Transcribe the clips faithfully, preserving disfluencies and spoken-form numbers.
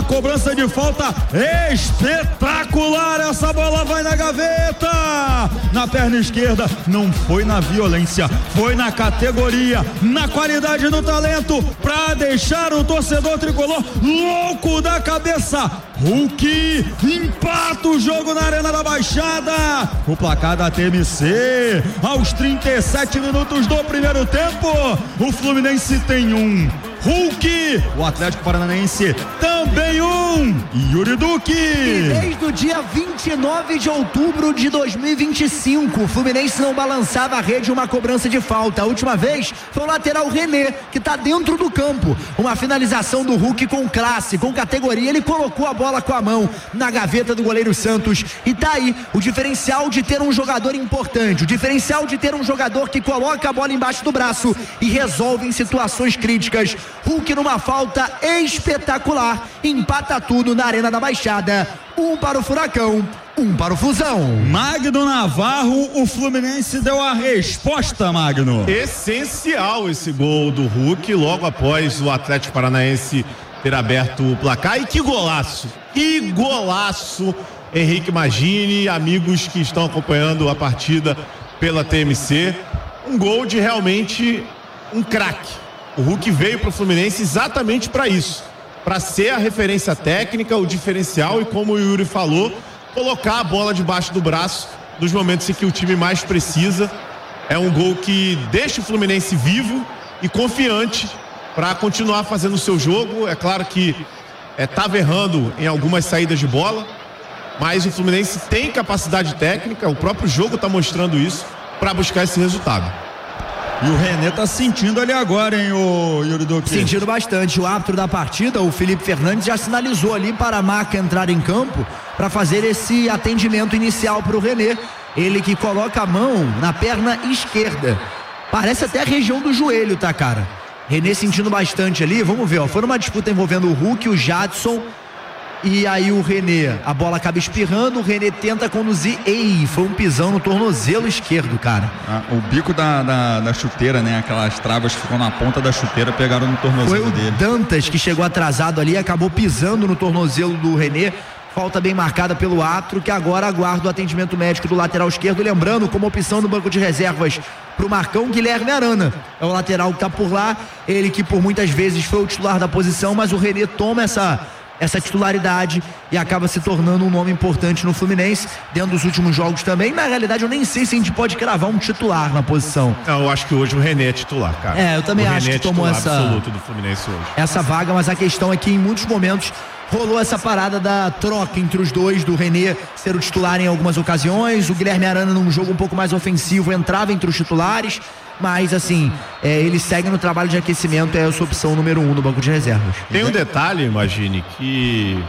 uma cobrança de falta espetacular. Essa bola vai na gaveta, na perna esquerda. Não foi na violência, foi na categoria, na qualidade do talento, pra deixar o torcedor tricolor louco da cabeça. Hulk empata o jogo na Arena da Baixada. O placar da T M C aos trinta e sete minutos do primeiro tempo. O Fluminense tem um, Hulk, o Atlético Paranaense também um, Yuri Duque. E desde o dia vinte e nove de outubro de dois mil e vinte e cinco, o Fluminense não balançava a rede uma cobrança de falta. A última vez foi o lateral René, que está dentro do campo. Uma finalização do Hulk com classe, com categoria. Ele colocou a bola com a mão na gaveta do goleiro Santos. E tá aí o diferencial de ter um jogador importante, o diferencial de ter um jogador que coloca a bola embaixo do braço e resolve em situações críticas. Hulk numa falta espetacular, empata tudo na Arena da Baixada. Um para o Furacão, um para o Fusão. Magno Navarro, o Fluminense deu a resposta, Magno. Essencial esse gol do Hulk logo após o Atlético Paranaense ter aberto o placar. E que golaço, que golaço, Henrique Magini, amigos que estão acompanhando a partida pela T M C. Um gol de realmente um craque. O Hulk veio para o Fluminense exatamente para isso, para ser a referência técnica, o diferencial e, como o Yuri falou, colocar a bola debaixo do braço nos momentos em que o time mais precisa. É um gol que deixa o Fluminense vivo e confiante para continuar fazendo o seu jogo. É claro que estava é, errando em algumas saídas de bola, mas o Fluminense tem capacidade técnica, o próprio jogo está mostrando isso, para buscar esse resultado. E o René tá sentindo ali agora, hein, o Yuri Duque? Sentindo bastante. O árbitro da partida, o Felipe Fernandes, já sinalizou ali para a Maca entrar em campo para fazer esse atendimento inicial para o René. Ele que coloca a mão na perna esquerda. Parece até a região do joelho, tá, cara? René sentindo bastante ali. Vamos ver, ó. Foi uma disputa envolvendo o Hulk, o Jadson. E aí o René, a bola acaba espirrando, o René tenta conduzir. Ei, foi um pisão no tornozelo esquerdo, cara. Ah, o bico da, da, da chuteira, né? Aquelas travas que ficam na ponta da chuteira pegaram no tornozelo foi dele. Foi o Dantas que chegou atrasado ali, acabou pisando no tornozelo do René. Falta bem marcada pelo árbitro, que agora aguarda o atendimento médico do lateral esquerdo. Lembrando, como opção no banco de reservas pro Marcão, Guilherme Arana. É o lateral que tá por lá. Ele que por muitas vezes foi o titular da posição, mas o René toma essa... essa titularidade e acaba se tornando um nome importante no Fluminense, dentro dos últimos jogos também. Na realidade, eu nem sei se a gente pode cravar um titular na posição. Não, eu acho que hoje o René é titular, cara. É, eu também o acho René que é tomou essa absoluto do Fluminense hoje. Essa vaga, mas a questão é que em muitos momentos rolou essa parada da troca entre os dois, do René ser o titular em algumas ocasiões, o Guilherme Arana num jogo um pouco mais ofensivo entrava entre os titulares, mas assim, é, ele segue no trabalho de aquecimento, é a sua opção número um no banco de reservas. Tem um detalhe, imagine, que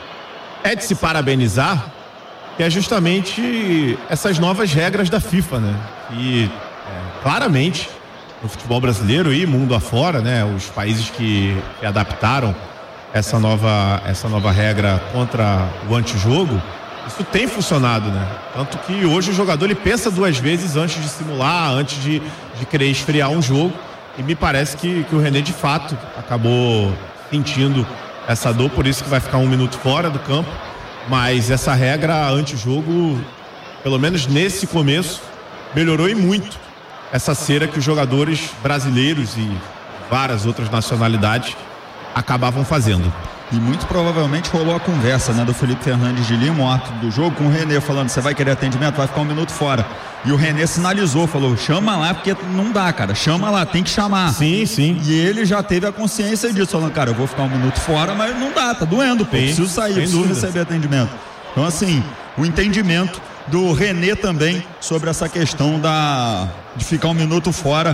é de se parabenizar, que é justamente essas novas regras da FIFA, né? E é, claramente no futebol brasileiro e mundo afora, né? Os países que, que adaptaram essa nova, essa nova regra contra o antijogo, isso tem funcionado, né? Tanto que hoje o jogador ele pensa duas vezes antes de simular, antes de, de querer esfriar um jogo, e me parece que, que o René de fato acabou sentindo essa dor, por isso que vai ficar um minuto fora do campo, mas essa regra antijogo, pelo menos nesse começo, melhorou e muito essa cera que os jogadores brasileiros e várias outras nacionalidades acabavam fazendo. E muito provavelmente rolou a conversa, né, do Felipe Fernandes de Lima, o árbitro do jogo, com o René, falando: você vai querer atendimento? Vai ficar um minuto fora. E o René sinalizou, falou: chama lá, porque não dá, cara, chama lá, tem que chamar. Sim, sim. E ele já teve a consciência disso, falando: cara, eu vou ficar um minuto fora, mas não dá, tá doendo, pô, preciso sair, preciso dúvida. receber atendimento. Então, assim, o entendimento do René também sobre essa questão da, de ficar um minuto fora,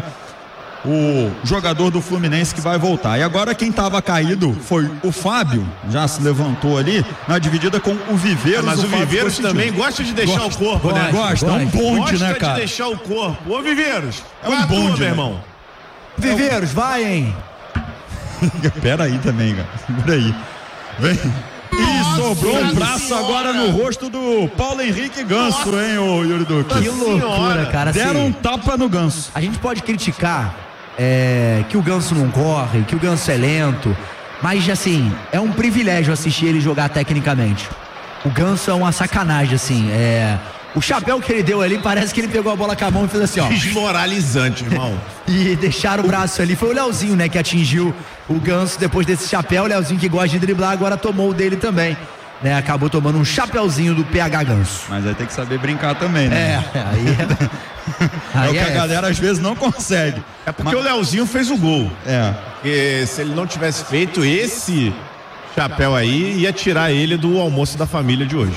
o jogador do Fluminense que vai voltar. E agora quem estava caído foi o Fábio, já se levantou ali na dividida com o Viveiros. É, mas o, o Viveiros também gosta de deixar gosta, o corpo, né? Gosta, é um bonde, gosta né, cara? de deixar o corpo. Ô, Viveiros, é um bonde, tua, meu irmão. Viveiros, vai, hein? Pera aí também, cara. Pera aí. Vem. E sobrou um braço agora no rosto do Paulo Henrique Ganso, Nossa. hein, ô Yuri Duque? Que loucura, cara. Deram assim, um tapa no Ganso. A gente pode criticar é, que o Ganso não corre, que o Ganso é lento, Mas, assim, é um privilégio assistir ele jogar tecnicamente. O Ganso é uma sacanagem, assim, é... O chapéu que ele deu ali, parece que ele pegou a bola com a mão e fez assim, ó. Desmoralizante, irmão. E deixaram o braço ali. Foi o Leozinho, né, que atingiu o Ganso depois desse chapéu. O Leozinho, que gosta de driblar, agora tomou o dele também. Né, acabou tomando um chapéuzinho do P H Ganso. Mas aí tem que saber brincar também, né? É, aí é... é o que a galera às vezes não consegue. É porque Mas... o Leozinho fez o gol. É. Porque se ele não tivesse feito esse chapéu aí, ia tirar ele do almoço da família de hoje.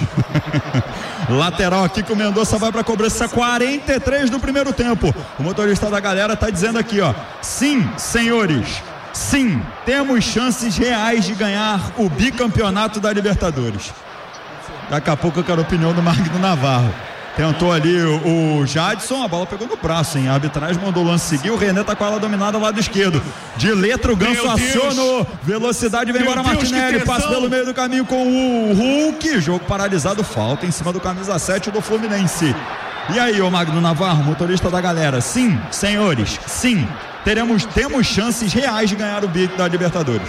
Lateral aqui que o Mendonça vai para cobrança, quarenta e três do primeiro tempo. O motorista da galera tá dizendo aqui, ó: sim, senhores, sim, temos chances reais de ganhar o bicampeonato da Libertadores. Daqui a pouco eu quero a opinião do Magno Navarro. Tentou ali o, o Jadson, a bola pegou no braço, hein? A arbitragem mandou o lance seguir, o René tá com ela dominada ao lado esquerdo. De letra o Ganso acionou, velocidade, vem embora Martinelli, passa pelo meio do caminho com o Hulk, jogo paralisado, falta em cima do camisa sete do Fluminense. E aí, ô Magno Navarro, motorista da galera, sim, senhores, sim, teremos, temos chances reais de ganhar o bico da Libertadores.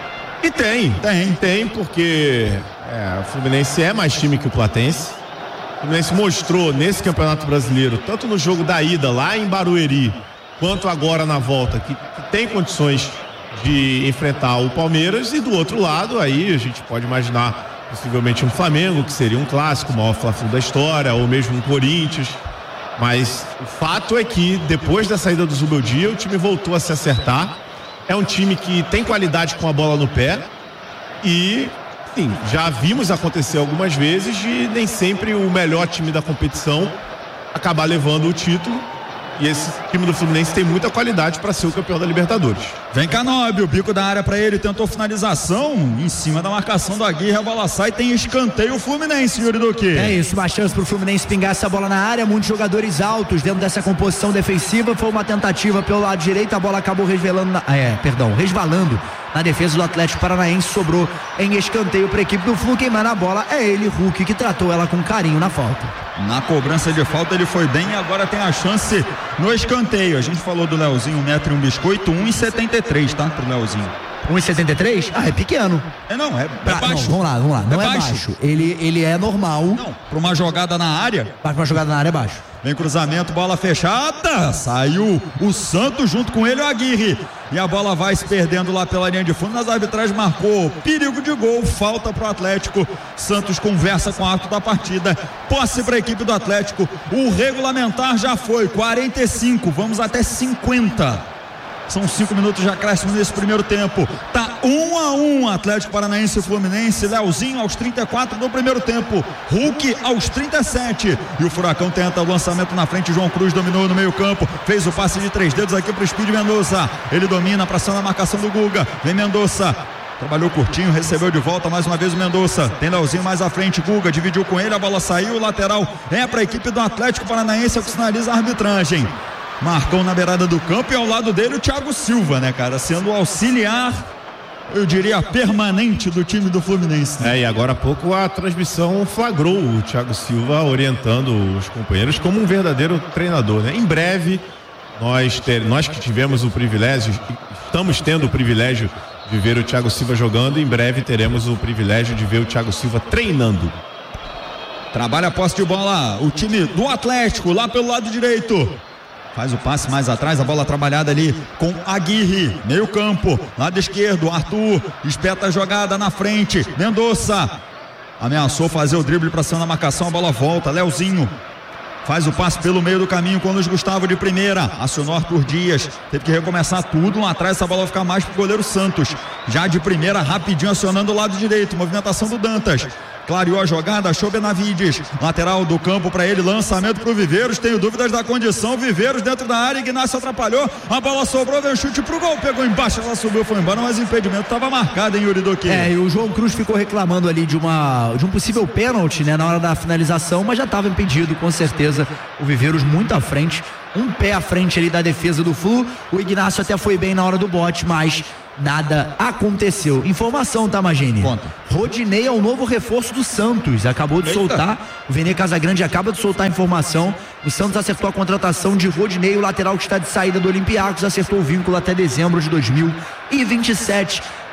E tem, tem, tem, porque é, o Fluminense é mais time que o Platense. O Fluminense mostrou nesse Campeonato Brasileiro, tanto no jogo da ida lá em Barueri, quanto agora na volta, que, que tem condições de enfrentar o Palmeiras. E do outro lado, aí a gente pode imaginar possivelmente um Flamengo, que seria um clássico, o maior Fla-Flu da história, ou mesmo um Corinthians. Mas o fato é que depois da saída do Zubeldia, o time voltou a se acertar. É um time que tem qualidade com a bola no pé e... Sim, já vimos acontecer algumas vezes de nem sempre o melhor time da competição acabar levando o título. E esse time do Fluminense tem muita qualidade para ser o campeão da Libertadores. Vem Canóbio, o bico da área para ele, tentou finalização em cima da marcação do Aguirre, a bola sai, tem escanteio o Fluminense, Yuri Duque. É isso, uma chance pro Fluminense pingar essa bola na área, muitos jogadores altos dentro dessa composição defensiva, foi uma tentativa pelo lado direito, a bola acabou resvalando, na, é, perdão, resvalando na defesa do Atlético Paranaense, sobrou em escanteio para a equipe do Flu. Quem manda a bola é ele, Hulk, que tratou ela com carinho na falta. Na cobrança de falta ele foi bem e agora tem a chance no escanteio. A gente falou do Leozinho, um metro e um biscoito, um e setenta e três, tá? Pro Leozinho. um e setenta e três? Ah, é pequeno. É não, é, pra, é baixo. Não, vamos lá, vamos lá. Não é, é baixo. baixo. Ele, ele é normal. Não, pra uma jogada na área. Pra uma jogada na área é baixo. Vem cruzamento, bola fechada, saiu o Santos junto com ele o Aguirre, e a bola vai se perdendo lá pela linha de fundo, mas a arbitragem marcou perigo de gol, falta pro Atlético. Santos conversa com o árbitro da partida, posse para a equipe do Atlético. O regulamentar já foi quarenta e cinco, vamos até cinquenta. São cinco minutos de acréscimo nesse primeiro tempo. Tá um a um, Atlético Paranaense e Fluminense. Leozinho aos trinta e quatro do primeiro tempo, Hulk aos trinta e sete. E o Furacão tenta o lançamento na frente. João Cruz dominou no meio campo, fez o passe de três dedos aqui pro Speed Mendonça. Ele domina para cima da marcação do Guga. Vem Mendonça, trabalhou curtinho, recebeu de volta mais uma vez o Mendonça. Tem Leozinho mais à frente, Guga dividiu com ele, a bola saiu, o lateral é para a equipe do Atlético Paranaense, é o que sinaliza a arbitragem. Marcão na beirada do campo e ao lado dele o Thiago Silva, né, cara? Sendo o auxiliar, eu diria, permanente do time do Fluminense. Né? É, e agora há pouco a transmissão flagrou o Thiago Silva orientando os companheiros como um verdadeiro treinador, né? Em breve, nós, ter, nós que tivemos o privilégio, estamos tendo o privilégio de ver o Thiago Silva jogando, em breve teremos o privilégio de ver o Thiago Silva treinando. Trabalha a posse de bola, o time do Atlético, lá pelo lado direito. Faz o passe mais atrás, a bola trabalhada ali com Aguirre, meio campo, lado esquerdo, Arthur, espeta a jogada na frente, Mendonça, ameaçou fazer o drible para cima da marcação, a bola volta, Leozinho, faz o passe pelo meio do caminho com o Luiz Gustavo de primeira, acionou Arthur Dias, teve que recomeçar tudo lá atrás, essa bola vai ficar mais pro goleiro Santos, já de primeira, rapidinho acionando o lado direito, movimentação do Dantas. Clareou a jogada, achou Benavides, lateral do campo para ele, lançamento pro Viveiros, tenho dúvidas da condição, Viveiros dentro da área, Ignacio atrapalhou, a bola sobrou, veio chute pro gol, pegou embaixo, ela subiu, foi embora, mas o impedimento estava marcado, hein, Yuri Duque? É, e o João Cruz ficou reclamando ali de uma de um possível pênalti, né, na hora da finalização, mas já estava impedido, com certeza, o Viveiros muito à frente, um pé à frente ali da defesa do Flu, o Ignacio até foi bem na hora do bote, mas nada aconteceu. Informação, tá, Magini? Conta. Rodinei é o novo reforço do Santos. Acabou de Eita. soltar. O Vene Casagrande acaba de soltar a informação. O Santos acertou a contratação de Rodinei, o lateral que está de saída do Olympiacos, acertou o vínculo até dezembro de dois mil e vinte e sete.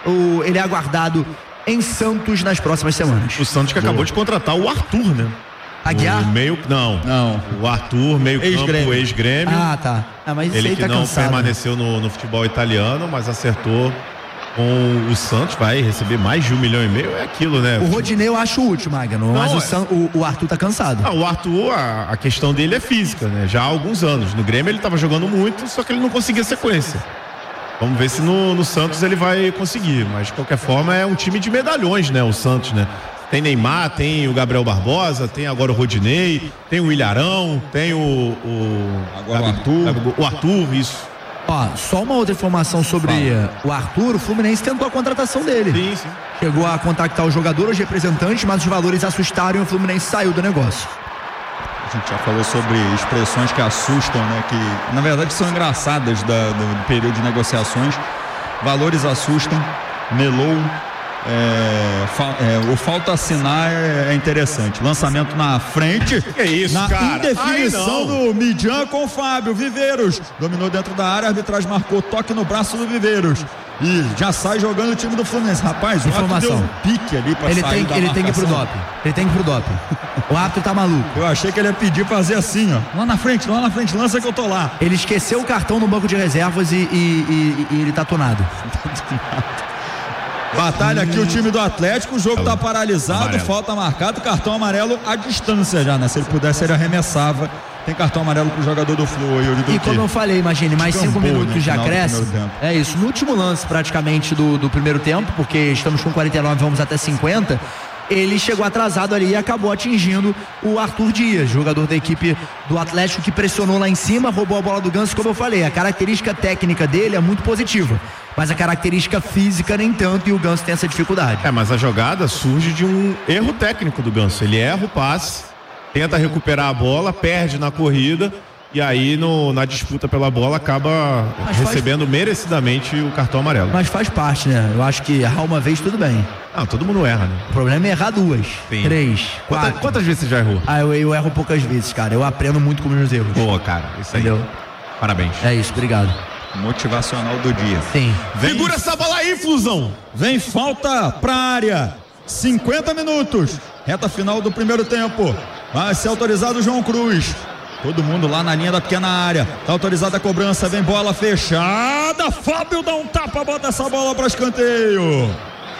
o, ele é aguardado em Santos nas próximas semanas. O Santos que Boa. acabou de contratar o Arthur, né? Aguiar? O meio, não, não. O Arthur, meio campo, ex-Grêmio. Ah, tá. Ah, mas ele aí que tá não cansado, permaneceu no, no futebol italiano, mas acertou com o Santos, vai receber mais de um milhão e meio, é aquilo, né? O Rodinei eu acho útil, Magno, mas não, o, San, o, o Arthur tá cansado. Ah, o Arthur, a, a questão dele é física, né? Já há alguns anos. No Grêmio ele tava jogando muito, só que ele não conseguia sequência. Vamos ver se no, no Santos ele vai conseguir, mas de qualquer forma é um time de medalhões, né? O Santos, né? Tem Neymar, tem o Gabriel Barbosa, tem agora o Rodinei, tem o Ilharão, tem o... o agora o Arthur. O Arthur, isso. Ó, só uma outra informação sobre Fala. o Arthur. O Fluminense tentou a contratação dele. Sim, sim. Chegou a contactar o jogador, os representantes, mas os valores assustaram e o Fluminense saiu do negócio. A gente já falou sobre expressões que assustam, né? Que na verdade são engraçadas da, do, do período de negociações. Valores assustam, melou. É, fa, é, o falta assinar é, é interessante. Lançamento na frente. Que isso, na cara? indefinição do Midian com o Fábio. Viveiros dominou dentro da área, a arbitragem marcou toque no braço do Viveiros. E já sai jogando o time do Fluminense. Rapaz, o Informação. Deu um pique ali pra ele sair tem, da ele tem que ir pro marcação. doping. Ele tem que ir pro doping. O árbitro tá maluco. Eu achei que ele ia pedir pra fazer assim, ó. Lá na frente, lá na frente, lança que eu tô lá. Ele esqueceu o cartão no banco de reservas e, e, e, e ele tá tunado. Batalha aqui o time do Atlético, o jogo tá paralisado, amarelo. Falta marcado, cartão amarelo à distância já, né? Se ele pudesse, ele arremessava. Tem cartão amarelo pro jogador do Flu, Yuri Duque. E como eu falei, imagine, mais cinco Cambou, minutos né? já Final do cresce. primeiro tempo. É isso, no último lance praticamente do, do primeiro tempo, porque estamos com quarenta e nove, vamos até cinquenta. Ele chegou atrasado ali e acabou atingindo o Arthur Dias, jogador da equipe do Atlético, que pressionou lá em cima, roubou a bola do Ganso. Como eu falei, a característica técnica dele é muito positiva, mas a característica física nem tanto, e o Ganso tem essa dificuldade. É, mas a jogada surge de um erro técnico do Ganso. Ele erra o passe, tenta recuperar a bola, perde na corrida e aí no, na disputa pela bola acaba Mas recebendo faz... merecidamente o cartão amarelo. Mas faz parte, né? Eu acho que errar uma vez tudo bem. Não, todo mundo erra, né? O problema é errar duas, Sim. três, quatro. Quantas, quantas vezes você já errou? Ah, eu, eu erro poucas vezes, cara. Eu aprendo muito com os meus erros. Boa, cara. Isso aí. Entendeu? Parabéns. É isso, obrigado. Motivacional do dia. Sim. Vem. Segura essa bola aí, Flusão. Vem falta pra área. cinquenta minutos. Reta final do primeiro tempo. Vai ser autorizado o João Cruz. Todo mundo lá na linha da pequena área. Tá autorizada a cobrança. Vem bola fechada. Fábio dá um tapa, bota essa bola para escanteio.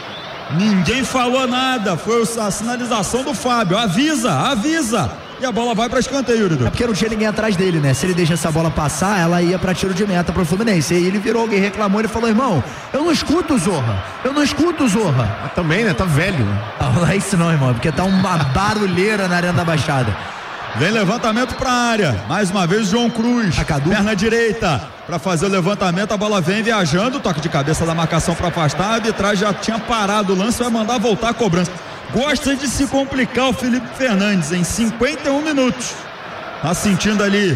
Ninguém falou nada. Foi a sinalização do Fábio. Avisa, avisa. E a bola vai para escanteio, Yuri. É porque não tinha ninguém atrás dele, né? Se ele deixa essa bola passar, ela ia para tiro de meta pro Fluminense. E aí ele virou, alguém reclamou, ele falou: irmão, eu não escuto o Zorra. Eu não escuto o Zorra. Mas também, né? Tá velho. Ah, não é isso não, irmão, porque tá uma barulheira na Arena da Baixada. Vem levantamento para a área. Mais uma vez o João Cruz. A Cadu. Perna direita para fazer o levantamento. A bola vem viajando. Toque de cabeça da marcação para afastar. A arbitragem já tinha parado o lance. Vai mandar voltar a cobrança. Gosta de se complicar o Felipe Fernandes em cinquenta e um minutos. Tá sentindo ali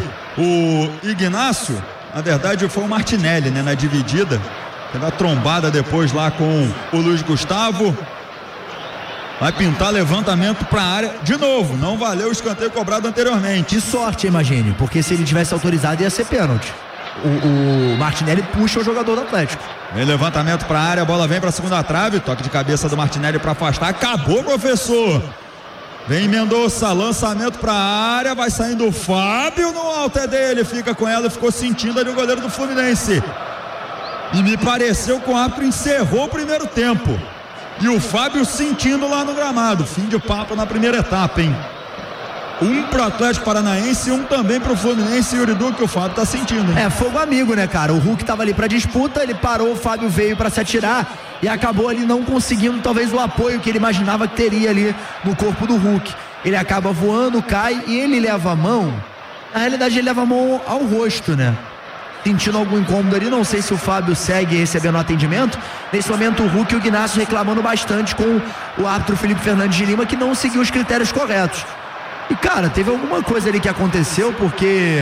o Ignácio. Na verdade foi o Martinelli, né? Na dividida. Teve a trombada depois lá com o Luiz Gustavo. Vai pintar levantamento para a área de novo. Não valeu o escanteio cobrado anteriormente. Que sorte, imagine, porque se ele tivesse autorizado ia ser pênalti. O, o Martinelli puxa o jogador do Atlético. Vem levantamento para a área, a bola vem para a segunda trave. Toque de cabeça do Martinelli para afastar. Acabou, professor. Vem Mendonça, lançamento para a área. Vai saindo o Fábio no alto é dele. Fica com ela, ficou sentindo ali o goleiro do Fluminense. E me pareceu que o árbitro encerrou o primeiro tempo. E o Fábio sentindo lá no gramado. Fim de papo na primeira etapa, hein? Um pro Atlético Paranaense e um também pro Fluminense. E o Duque, que o Fábio tá sentindo, hein? É, fogo amigo, né, cara? O Hulk tava ali pra disputa, ele parou, o Fábio veio pra se atirar e acabou ali não conseguindo talvez o apoio que ele imaginava que teria ali no corpo do Hulk. Ele acaba voando, cai e ele leva a mão. Na realidade ele leva a mão ao rosto, né? Sentindo algum incômodo ali, não sei se o Fábio segue recebendo atendimento. Nesse momento o Hulk e o Ignácio reclamando bastante com o árbitro Felipe Fernandes de Lima, que não seguiu os critérios corretos. E cara, teve alguma coisa ali que aconteceu, porque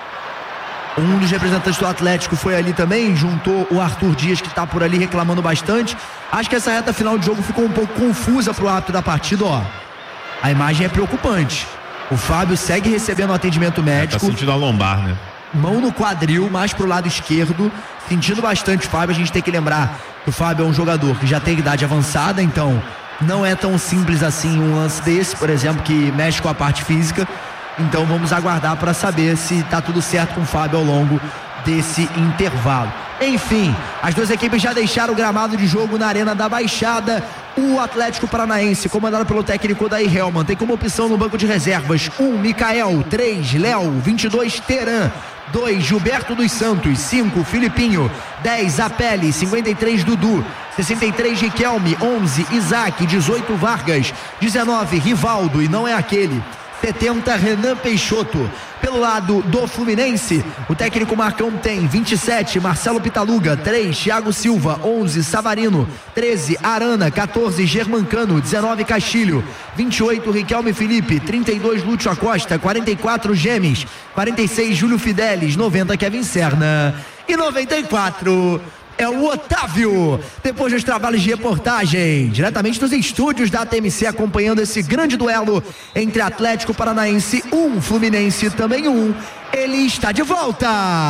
um dos representantes do Atlético foi ali também, juntou o Arthur Dias, que tá por ali reclamando bastante. Acho que essa reta final de jogo ficou um pouco confusa pro árbitro da partida, ó. A imagem é preocupante. O Fábio segue recebendo atendimento médico. É, tá sentindo a lombar, né? mão no quadril, mais pro lado esquerdo, sentindo bastante o Fábio. A gente tem que lembrar que o Fábio é um jogador que já tem idade avançada, então não é tão simples assim um lance desse, por exemplo, que mexe com a parte física. Então vamos aguardar para saber se tá tudo certo com o Fábio ao longo desse intervalo. Enfim, as duas equipes já deixaram o gramado de jogo na Arena da Baixada. O Atlético Paranaense, comandado pelo técnico Daí Helman, tem como opção no banco de reservas um Mikael, três Léo, vinte e dois Teran, dois Gilberto dos Santos, cinco Filipinho, dez Apele, cinquenta e três Dudu, sessenta e três Riquelme, onze Isaac, dezoito Vargas, dezenove Rivaldo, e não é aquele, setenta Renan Peixoto. Pelo lado do Fluminense, o técnico Marcão tem vinte e sete Marcelo Pitaluga, três Thiago Silva, onze Savarino, treze Arana, quatorze Germancano, dezenove Castilho, vinte e oito Riquelme Felipe, trinta e dois Lúcio Acosta, quarenta e quatro Gemes, quarenta e seis Júlio Fidelis, noventa Kevin Serna e noventa e quatro é o Otávio. Depois dos trabalhos de reportagem, diretamente dos estúdios da T M C, acompanhando esse grande duelo entre Atlético Paranaense um, Fluminense também um, ele está de volta.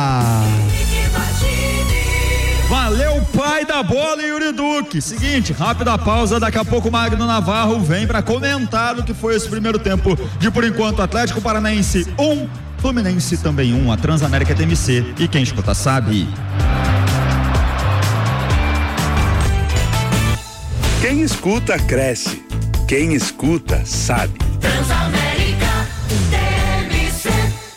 Valeu, pai da bola, Yuri Duque. Seguinte, rápida pausa, daqui a pouco o Magno Navarro vem para comentar o que foi esse primeiro tempo de, por enquanto, Atlético Paranaense um, Fluminense também um, a Transamérica T M C, e quem escuta sabe. Quem escuta, cresce. Quem escuta, sabe. Transamérica T M C.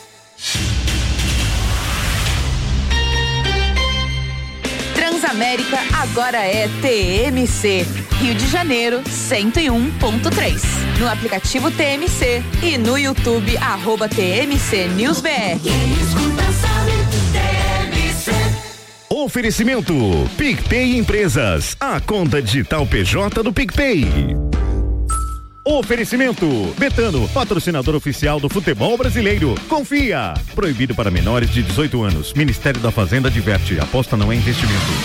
Transamérica agora é T M C. Rio de Janeiro, cento e um ponto três. No aplicativo T M C e no YouTube, arroba T M C News B R. Quem escuta, sabe. T M C. Oferecimento PicPay Empresas, a conta digital P J do PicPay. Oferecimento Betano, patrocinador oficial do futebol brasileiro. Confia. Proibido para menores de dezoito anos. Ministério da Fazenda adverte, aposta não é investimento.